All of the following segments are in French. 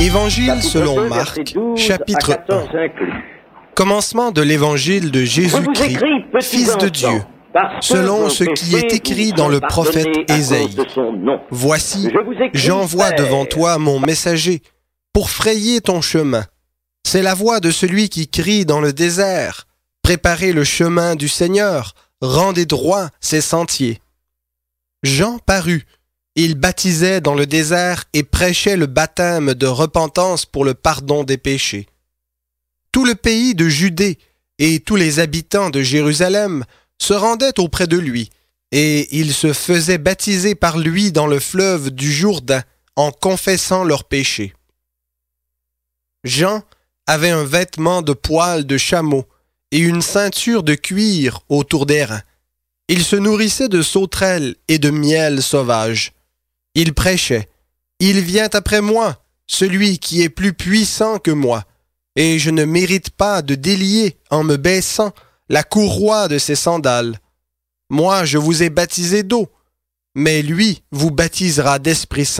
Évangile selon Marc, chapitre 1. Commencement de l'évangile de Jésus-Christ, Fils de Dieu, selon ce qui est écrit dans le prophète Ésaïe. Voici, j'envoie devant toi mon messager pour frayer ton chemin. C'est la voix de celui qui crie dans le désert. Préparez le chemin du Seigneur, rendez droit ses sentiers. Jean parut. Il baptisait dans le désert et prêchait le baptême de repentance pour le pardon des péchés. Tout le pays de Judée et tous les habitants de Jérusalem se rendaient auprès de lui, et ils se faisaient baptiser par lui dans le fleuve du Jourdain en confessant leurs péchés. Jean avait un vêtement de poil de chameau et une ceinture de cuir autour des reins. Il se nourrissait de sauterelles et de miel sauvage. Il prêchait, « Il vient après moi, celui qui est plus puissant que moi, et je ne mérite pas de délier, en me baissant, la courroie de ses sandales. Moi, je vous ai baptisé d'eau, mais lui vous baptisera d'Esprit Saint. »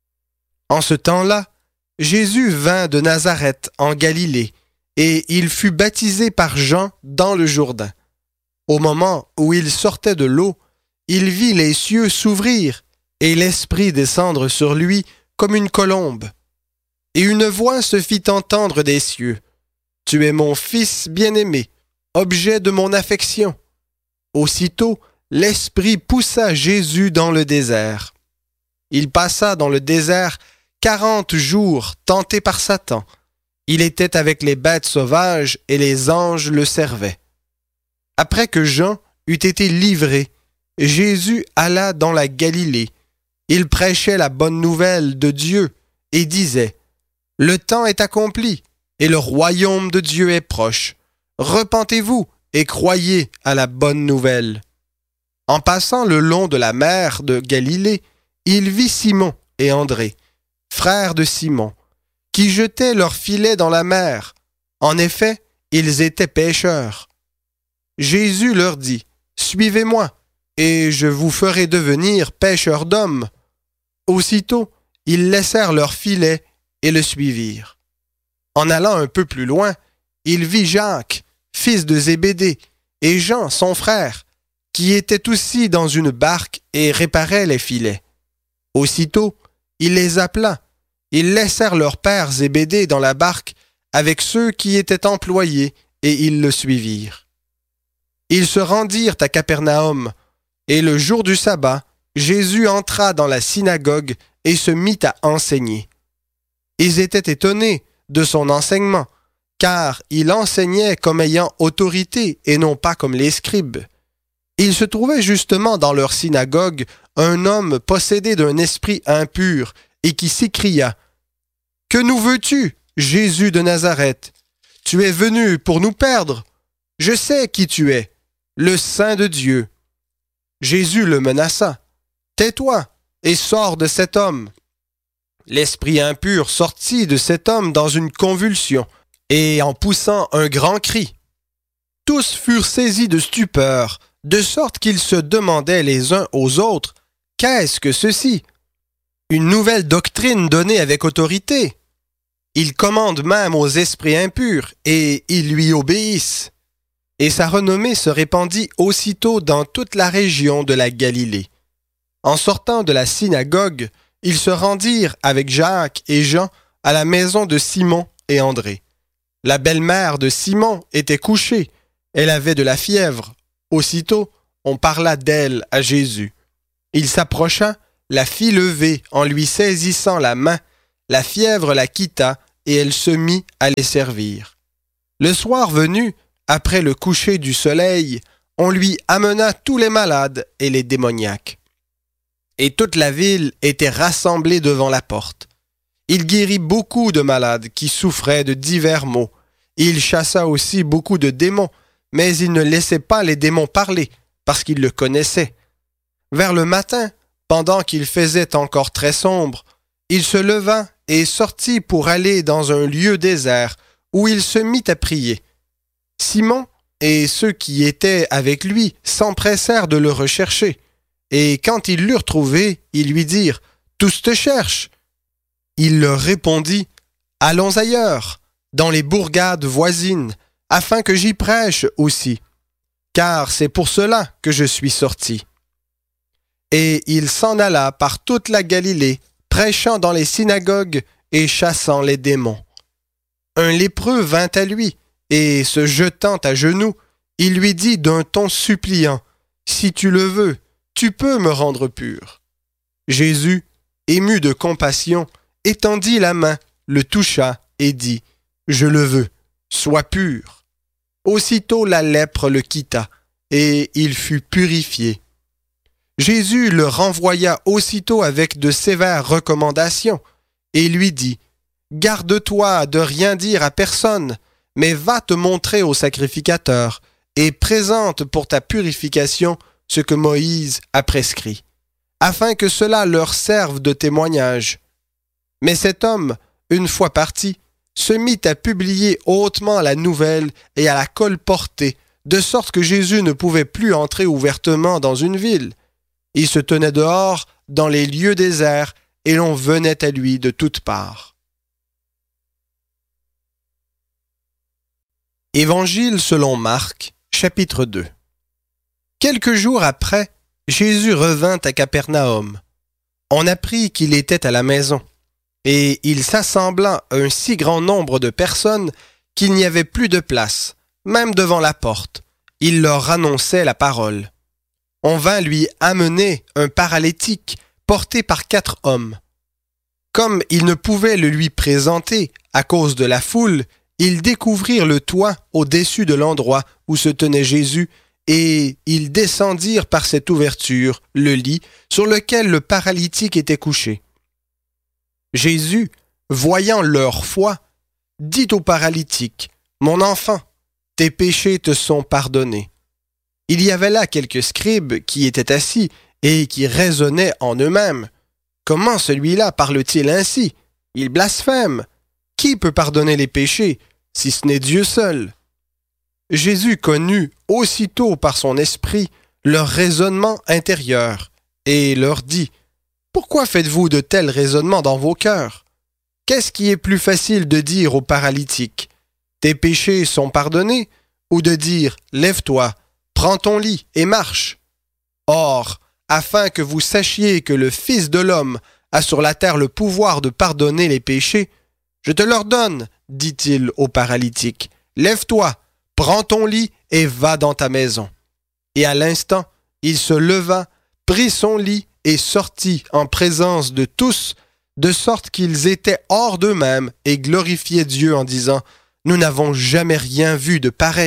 En ce temps-là, Jésus vint de Nazareth en Galilée, et il fut baptisé par Jean dans le Jourdain. Au moment où il sortait de l'eau, il vit les cieux s'ouvrir et l'Esprit descendre sur lui comme une colombe. Et une voix se fit entendre des cieux. « Tu es mon Fils bien-aimé, objet de mon affection. » Aussitôt, l'Esprit poussa Jésus dans le désert. Il passa dans le désert 40 jours, tenté par Satan. Il était avec les bêtes sauvages et les anges le servaient. Après que Jean eut été livré, Jésus alla dans la Galilée. Il prêchait la bonne nouvelle de Dieu et disait « Le temps est accompli et le royaume de Dieu est proche. Repentez-vous et croyez à la bonne nouvelle. » En passant le long de la mer de Galilée, il vit Simon et André, frères de Simon, qui jetaient leurs filets dans la mer. En effet, ils étaient pêcheurs. Jésus leur dit « Suivez-moi, et je vous ferai devenir pêcheurs d'hommes. » Aussitôt, ils laissèrent leurs filets et le suivirent. En allant un peu plus loin, il vit Jacques, fils de Zébédée, et Jean, son frère, qui étaient aussi dans une barque et réparaient les filets. Aussitôt, il les appela. Ils laissèrent leur père Zébédée dans la barque avec ceux qui étaient employés, et ils le suivirent. Ils se rendirent à Capernaum, et le jour du sabbat, Jésus entra dans la synagogue et se mit à enseigner. Ils étaient étonnés de son enseignement, car il enseignait comme ayant autorité et non pas comme les scribes. Il se trouvait justement dans leur synagogue un homme possédé d'un esprit impur et qui s'écria « Que nous veux-tu, Jésus de Nazareth? Tu es venu pour nous perdre. Je sais qui tu es, le Saint de Dieu. » Jésus le menaça. « Tais-toi et sors de cet homme. » L'esprit impur sortit de cet homme dans une convulsion et en poussant un grand cri. Tous furent saisis de stupeur, de sorte qu'ils se demandaient les uns aux autres « Qu'est-ce que ceci? Une nouvelle doctrine donnée avec autorité. Il commande même aux esprits impurs et ils lui obéissent. » Et sa renommée se répandit aussitôt dans toute la région de la Galilée. En sortant de la synagogue, ils se rendirent avec Jacques et Jean à la maison de Simon et André. La belle-mère de Simon était couchée, elle avait de la fièvre. Aussitôt, on parla d'elle à Jésus. Il s'approcha, la fit lever en lui saisissant la main, la fièvre la quitta et elle se mit à les servir. Le soir venu, après le coucher du soleil, on lui amena tous les malades et les démoniaques. Et toute la ville était rassemblée devant la porte. Il guérit beaucoup de malades qui souffraient de divers maux. Il chassa aussi beaucoup de démons, mais il ne laissait pas les démons parler, parce qu'il le connaissait. Vers le matin, pendant qu'il faisait encore très sombre, il se leva et sortit pour aller dans un lieu désert, où il se mit à prier. Simon et ceux qui étaient avec lui s'empressèrent de le rechercher. Et quand ils l'eurent trouvé, ils lui dirent « Tous te cherchent !» Il leur répondit Allons ailleurs, dans les bourgades voisines, afin que j'y prêche aussi, car c'est pour cela que je suis sorti. » Et il s'en alla par toute la Galilée, prêchant dans les synagogues et chassant les démons. Un lépreux vint à lui, et se jetant à genoux, il lui dit d'un ton suppliant, « Si tu le veux, tu peux me rendre pur. » Jésus, ému de compassion, étendit la main, le toucha et dit, « Je le veux, sois pur. » Aussitôt la lèpre le quitta, et il fut purifié. Jésus le renvoya aussitôt avec de sévères recommandations, et lui dit, « Garde-toi de rien dire à personne, mais va te montrer au sacrificateur, et présente pour ta purification ce que Moïse a prescrit, afin que cela leur serve de témoignage. » Mais cet homme, une fois parti, se mit à publier hautement la nouvelle et à la colporter, de sorte que Jésus ne pouvait plus entrer ouvertement dans une ville. Il se tenait dehors, dans les lieux déserts, et l'on venait à lui de toutes parts. Évangile selon Marc, chapitre 2. Quelques jours après, Jésus revint à Capernaum. On apprit qu'il était à la maison, et il s'assembla un si grand nombre de personnes qu'il n'y avait plus de place, même devant la porte. Il leur annonçait la parole. On vint lui amener un paralytique porté par 4 hommes. Comme ils ne pouvaient le lui présenter à cause de la foule, ils découvrirent le toit au-dessus de l'endroit où se tenait Jésus, et ils descendirent par cette ouverture le lit sur lequel le paralytique était couché. Jésus, voyant leur foi, dit au paralytique, « Mon enfant, tes péchés te sont pardonnés. » Il y avait là quelques scribes qui étaient assis et qui raisonnaient en eux-mêmes. « Comment celui-là parle-t-il ainsi? Il blasphème. Qui peut pardonner les péchés, si ce n'est Dieu seul? » Jésus connut aussitôt par son esprit leur raisonnement intérieur et leur dit, « Pourquoi faites-vous de tels raisonnements dans vos cœurs? Qu'est-ce qui est plus facile de dire au paralytique, « Tes péchés sont pardonnés » ou de dire, « Lève-toi, prends ton lit et marche. » Or, afin que vous sachiez que le Fils de l'homme a sur la terre le pouvoir de pardonner les péchés, je te l'ordonne, dit-il au paralytique, « Lève-toi, prends ton lit et va dans ta maison. » Et à l'instant, il se leva, prit son lit et sortit en présence de tous, de sorte qu'ils étaient hors d'eux-mêmes et glorifiaient Dieu en disant, « Nous n'avons jamais rien vu de pareil. »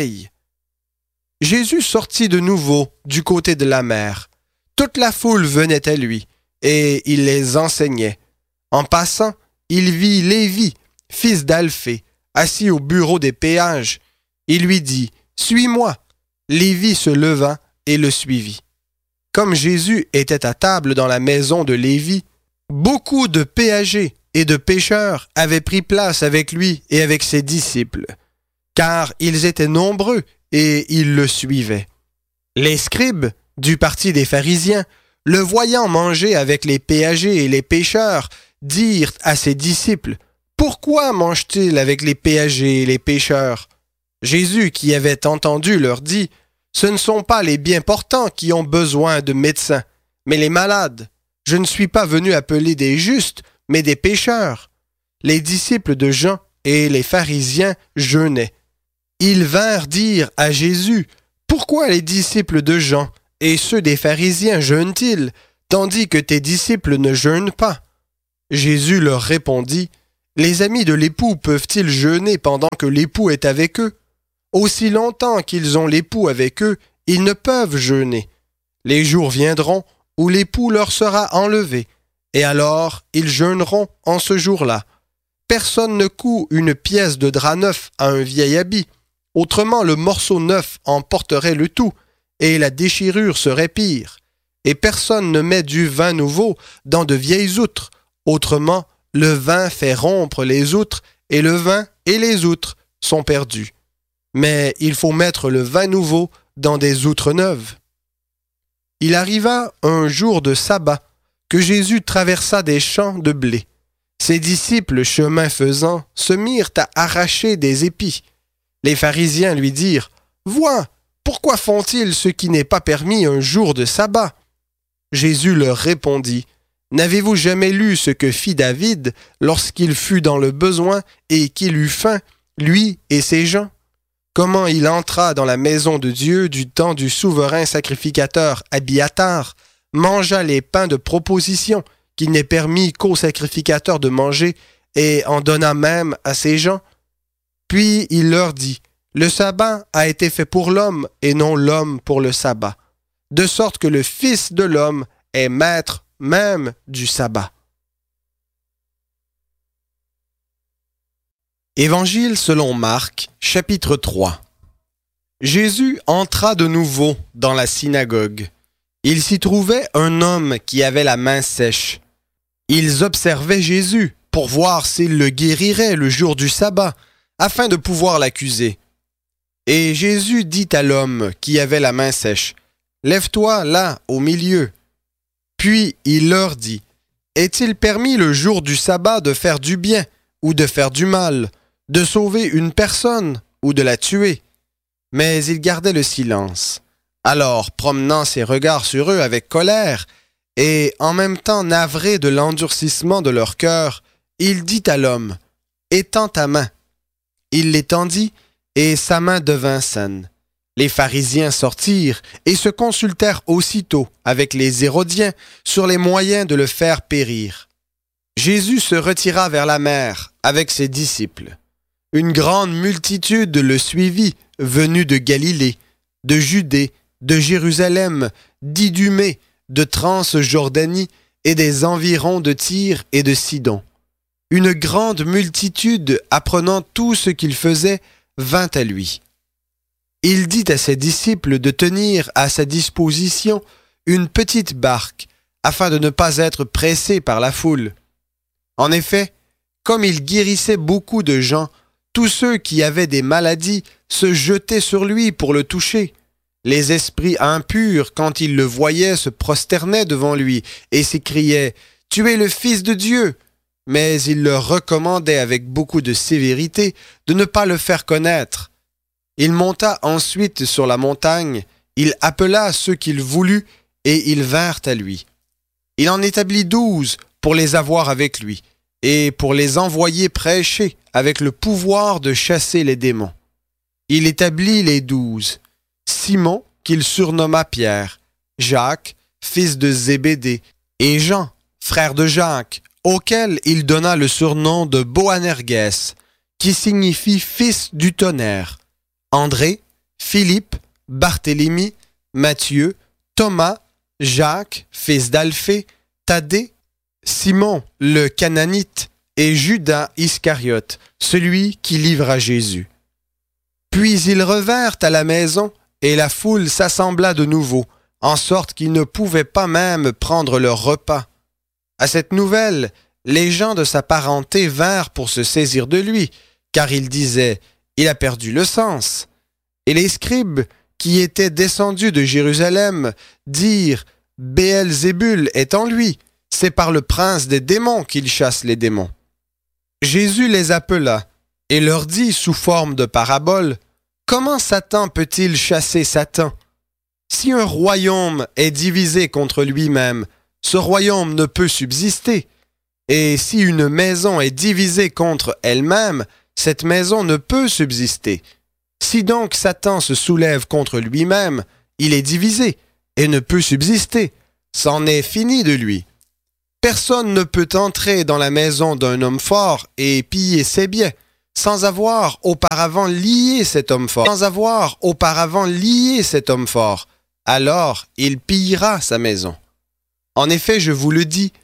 Jésus sortit de nouveau du côté de la mer. Toute la foule venait à lui, et il les enseignait. En passant, il vit Lévi, fils d'Alphée, assis au bureau des péages. Il lui dit, « Suis-moi. » Lévi se leva et le suivit. Comme Jésus était à table dans la maison de Lévi, beaucoup de péagers et de pêcheurs avaient pris place avec lui et avec ses disciples, car ils étaient nombreux et ils le suivaient. Les scribes, du parti des pharisiens, le voyant manger avec les péagers et les pêcheurs, dirent à ses disciples, « Pourquoi mange-t-il avec les péagers et les pêcheurs ?» Jésus, qui avait entendu, leur dit, « Ce ne sont pas les bien portants qui ont besoin de médecins, mais les malades. Je ne suis pas venu appeler des justes, mais des pécheurs. » Les disciples de Jean et les pharisiens jeûnaient. Ils vinrent dire à Jésus, « Pourquoi les disciples de Jean et ceux des pharisiens jeûnent-ils, tandis que tes disciples ne jeûnent pas? » Jésus leur répondit, « Les amis de l'époux peuvent-ils jeûner pendant que l'époux est avec eux? Aussi longtemps qu'ils ont l'époux avec eux, ils ne peuvent jeûner. Les jours viendront où l'époux leur sera enlevé, et alors ils jeûneront en ce jour-là. Personne ne coud une pièce de drap neuf à un vieil habit. Autrement, le morceau neuf emporterait le tout, et la déchirure serait pire. Et personne ne met du vin nouveau dans de vieilles outres. Autrement, le vin fait rompre les outres, et le vin et les outres sont perdus. Mais il faut mettre le vin nouveau dans des outres neuves. » Il arriva un jour de sabbat que Jésus traversa des champs de blé. Ses disciples, chemin faisant, se mirent à arracher des épis. Les pharisiens lui dirent, « Vois, pourquoi font-ils ce qui n'est pas permis un jour de sabbat ?» Jésus leur répondit, « N'avez-vous jamais lu ce que fit David lorsqu'il fut dans le besoin et qu'il eut faim, lui et ses gens? Comment il entra dans la maison de Dieu du temps du souverain sacrificateur Abiatar, mangea les pains de proposition qu'il n'est permis qu'aux sacrificateurs de manger et en donna même à ses gens? Puis il leur dit, « Le sabbat a été fait pour l'homme et non l'homme pour le sabbat, de sorte que le Fils de l'homme est maître même du sabbat. » Évangile selon Marc, chapitre 3. Jésus entra de nouveau dans la synagogue. Il s'y trouvait un homme qui avait la main sèche. Ils observaient Jésus pour voir s'il le guérirait le jour du sabbat, afin de pouvoir l'accuser. Et Jésus dit à l'homme qui avait la main sèche, « Lève-toi là, au milieu. » Puis il leur dit, « Est-il permis le jour du sabbat de faire du bien ou de faire du mal, de sauver une personne ou de la tuer? » Mais il gardait le silence. Alors, promenant ses regards sur eux avec colère, et en même temps navré de l'endurcissement de leur cœur, il dit à l'homme, « Étends ta main. » Il l'étendit, et sa main devint saine. Les pharisiens sortirent et se consultèrent aussitôt avec les Hérodiens sur les moyens de le faire périr. Jésus se retira vers la mer avec ses disciples. Une grande multitude le suivit, venue de Galilée, de Judée, de Jérusalem, d'Idumée, de Transjordanie et des environs de Tyr et de Sidon. Une grande multitude, apprenant tout ce qu'il faisait, vint à lui. Il dit à ses disciples de tenir à sa disposition une petite barque, afin de ne pas être pressés par la foule. En effet, comme il guérissait beaucoup de gens, tous ceux qui avaient des maladies se jetaient sur lui pour le toucher. Les esprits impurs, quand ils le voyaient, se prosternaient devant lui et s'écriaient « Tu es le Fils de Dieu !» Mais il leur recommandait avec beaucoup de sévérité de ne pas le faire connaître. Il monta ensuite sur la montagne, il appela ceux qu'il voulut et ils vinrent à lui. Il en établit 12 pour les avoir avec lui et pour les envoyer prêcher avec le pouvoir de chasser les démons. Il établit les 12. Simon, qu'il surnomma Pierre, Jacques, fils de Zébédée, et Jean, frère de Jacques, auquel il donna le surnom de Boanerges, qui signifie fils du tonnerre, André, Philippe, Barthélemy, Matthieu, Thomas, Jacques, fils d'Alphée, Thaddée, Simon le Cananite et Judas Iscariote, celui qui livra Jésus. Puis ils revinrent à la maison et la foule s'assembla de nouveau, en sorte qu'ils ne pouvaient pas même prendre leur repas. À cette nouvelle, les gens de sa parenté vinrent pour se saisir de lui, car ils disaient « Il a perdu le sens ». Et les scribes, qui étaient descendus de Jérusalem, dirent « Béelzébul est en lui, c'est par le prince des démons qu'il chasse les démons ». Jésus les appela et leur dit sous forme de parabole « Comment Satan peut-il chasser Satan? Si un royaume est divisé contre lui-même, ce royaume ne peut subsister. Et si une maison est divisée contre elle-même, cette maison ne peut subsister. Si donc Satan se soulève contre lui-même, il est divisé et ne peut subsister. C'en est fini de lui. Personne ne peut entrer dans la maison d'un homme fort et piller ses biens, sans avoir auparavant lié cet homme fort. Alors il pillera sa maison. En effet, je vous le dis,